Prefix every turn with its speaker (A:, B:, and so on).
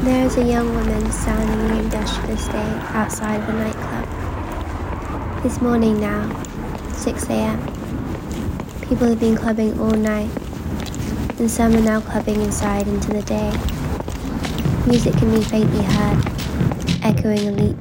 A: There is a young woman standing in an industrial estate outside of a nightclub. It's morning now, 6 a.m. People have been clubbing all night, and some are now clubbing inside into the day. Music can be faintly heard, echoing elite